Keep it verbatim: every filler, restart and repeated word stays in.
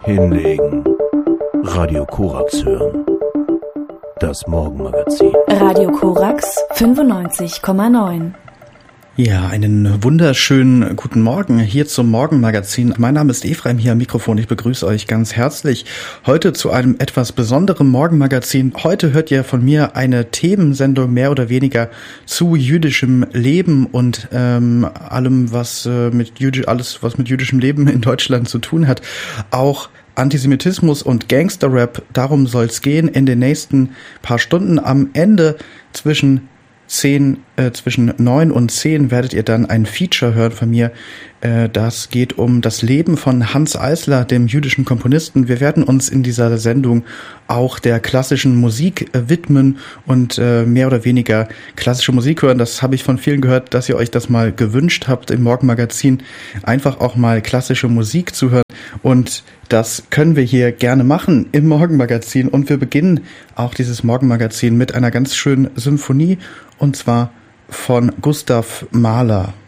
Hinlegen. Radio Korax hören. Das Morgenmagazin. Radio Korax fünfundneunzig Komma neun. Ja, einen wunderschönen guten Morgen hier zum Morgenmagazin. Mein Name ist Ephraim, hier am Mikrofon. Ich begrüße euch ganz herzlich heute zu einem etwas besonderen Morgenmagazin. Heute hört ihr von mir eine Themensendung mehr oder weniger zu jüdischem Leben und ähm, allem, was äh, mit jüdisch, alles, was mit jüdischem Leben in Deutschland zu tun hat. Auch Antisemitismus und Gangsterrap, darum soll es gehen in den nächsten paar Stunden. Am Ende zwischen zehn, äh, zwischen neun und zehn werdet ihr dann ein Feature hören von mir. Äh, das geht um das Leben von Hanns Eisler, dem jüdischen Komponisten. Wir werden uns in dieser Sendung auch der klassischen Musik äh, widmen und äh, mehr oder weniger klassische Musik hören. Das habe ich von vielen gehört, dass ihr euch das mal gewünscht habt im Morgenmagazin, einfach auch mal klassische Musik zu hören. Und das können wir hier gerne machen im Morgenmagazin. Und wir beginnen auch dieses Morgenmagazin mit einer ganz schönen Symphonie, und zwar von Gustav Mahler.